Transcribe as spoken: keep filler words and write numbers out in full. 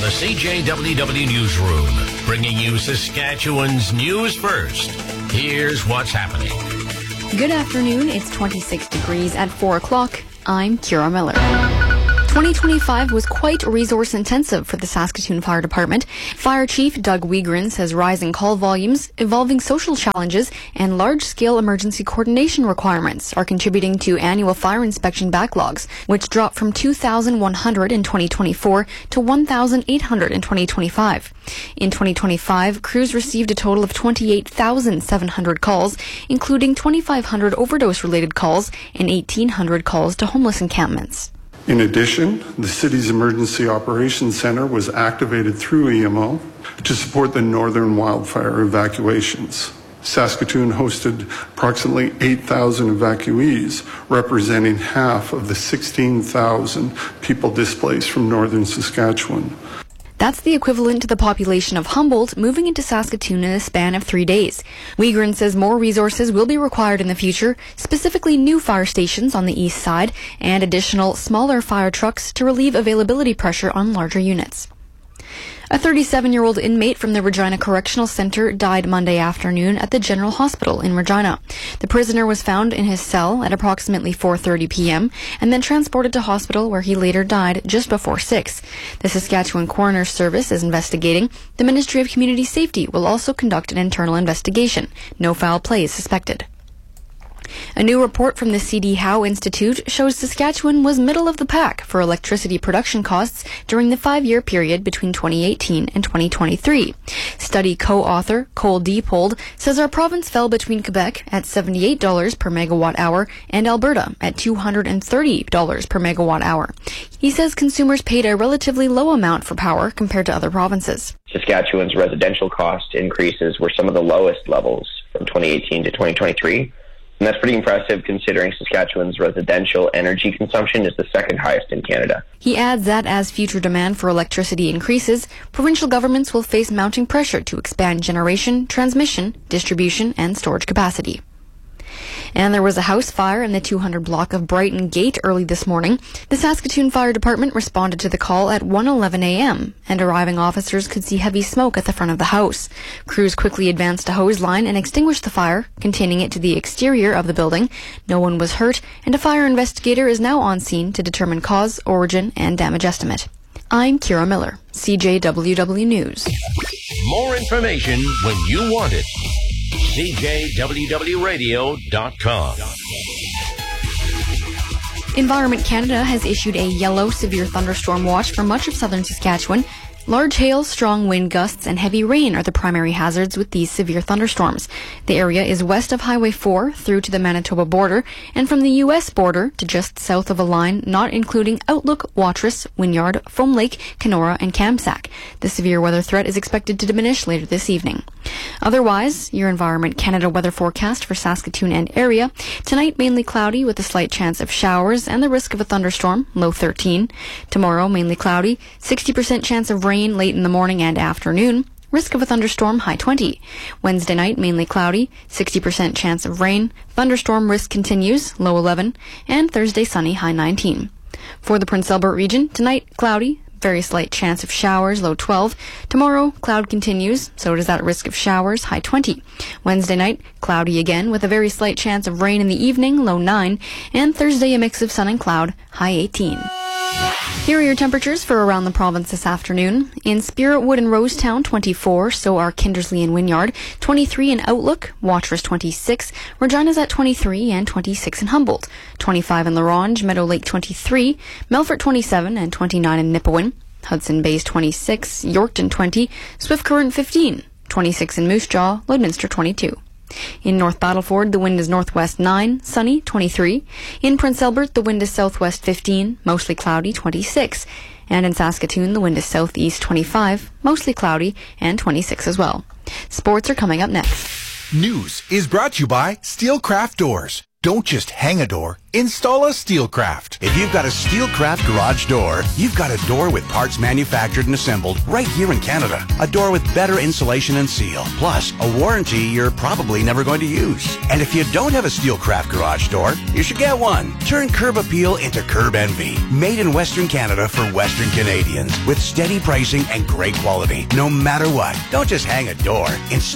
the C J W W Newsroom, bringing you Saskatchewan's news first. Here's what's happening. Good afternoon. It's twenty-six degrees at four o'clock. I'm Kira Miller. twenty twenty-five was quite resource intensive for the Saskatoon Fire Department. Fire Chief Doug Wiegren says rising call volumes, evolving social challenges, and large-scale emergency coordination requirements are contributing to annual fire inspection backlogs, which dropped from two thousand one hundred in twenty twenty-four to one thousand eight hundred in twenty twenty-five. In twenty twenty-five, crews received a total of twenty-eight thousand seven hundred calls, including twenty-five hundred overdose-related calls and eighteen hundred calls to homeless encampments. In addition, the city's Emergency Operations Centre was activated through E M O to support the northern wildfire evacuations. Saskatoon hosted approximately eight thousand evacuees, representing half of the sixteen thousand people displaced from northern Saskatchewan. That's the equivalent to the population of Humboldt moving into Saskatoon in a span of three days. Wiegren says more resources will be required in the future, specifically new fire stations on the east side and additional smaller fire trucks to relieve availability pressure on larger units. A thirty-seven-year-old inmate from the Regina Correctional Centre died Monday afternoon at the General Hospital in Regina. The prisoner was found in his cell at approximately four thirty p.m. and then transported to hospital where he later died just before six. The Saskatchewan Coroner's Service is investigating. The Ministry of Community Safety will also conduct an internal investigation. No foul play is suspected. A new report from the C D Howe Institute shows Saskatchewan was middle of the pack for electricity production costs during the five-year period between twenty eighteen and twenty twenty-three. Study co-author Cole Diepold says our province fell between Quebec at seventy-eight dollars per megawatt hour and Alberta at two hundred thirty dollars per megawatt hour. He says consumers paid a relatively low amount for power compared to other provinces. Saskatchewan's residential cost increases were some of the lowest levels from twenty eighteen to twenty twenty-three. And that's pretty impressive considering Saskatchewan's residential energy consumption is the second highest in Canada. He adds that as future demand for electricity increases, provincial governments will face mounting pressure to expand generation, transmission, distribution, and storage capacity. And there was a house fire in the two hundred block of Brighton Gate early this morning. The Saskatoon Fire Department responded to the call at one eleven a.m., and arriving officers could see heavy smoke at the front of the house. Crews quickly advanced a hose line and extinguished the fire, containing it to the exterior of the building. No one was hurt, and a fire investigator is now on scene to determine cause, origin, and damage estimate. I'm Kira Miller, C J W W News. More information when you want it. C J W W radio dot com. Environment Canada has issued a yellow severe thunderstorm watch for much of southern Saskatchewan. Large hail, strong wind gusts, and heavy rain are the primary hazards with these severe thunderstorms. The area is west of Highway four through to the Manitoba border and from the U S border to just south of a line not including Outlook, Watrous, Wynyard, Foam Lake, Kenora, and Kamsack. The severe weather threat is expected to diminish later this evening. Otherwise, your Environment Canada weather forecast for Saskatoon and area. Tonight, mainly cloudy with a slight chance of showers and the risk of a thunderstorm, low thirteen. Tomorrow, mainly cloudy, sixty percent chance of rain late in the morning and afternoon. Risk of a thunderstorm, high twenty. Wednesday night, mainly cloudy, sixty percent chance of rain. Thunderstorm risk continues, low eleven. And Thursday, sunny, high nineteen. For the Prince Albert region, tonight, cloudy, very slight chance of showers, low twelve. Tomorrow, cloud continues, so does that risk of showers, high twenty. Wednesday night, cloudy again, with a very slight chance of rain in the evening, low nine. And Thursday, a mix of sun and cloud, high eighteen. Here are your temperatures for around the province this afternoon. In Spiritwood and Rosetown, twenty-four, so are Kindersley and Wynyard. twenty-three in Outlook, Watrous twenty-six, Regina's at twenty-three and twenty-six in Humboldt. twenty-five in La Ronge, Meadow Lake twenty-three, Melfort twenty-seven and twenty-nine in Nipawin. Hudson Bay's twenty-six, Yorkton twenty, Swift Current fifteen, twenty-six in Moose Jaw, Lloydminster twenty-two. In North Battleford, the wind is northwest nine, sunny, twenty-three. In Prince Albert, the wind is southwest fifteen, mostly cloudy, twenty-six. And in Saskatoon, the wind is southeast twenty-five, mostly cloudy, and twenty-six as well. Sports are coming up next. News is brought to you by Steelcraft Doors. Don't just hang a door, install a Steelcraft. If you've got a Steelcraft garage door, you've got a door with parts manufactured and assembled right here in Canada. A door with better insulation and seal, plus a warranty you're probably never going to use. And if you don't have a Steelcraft garage door, you should get one. Turn Curb Appeal into Curb Envy. Made in Western Canada for Western Canadians with steady pricing and great quality. No matter what, don't just hang a door, install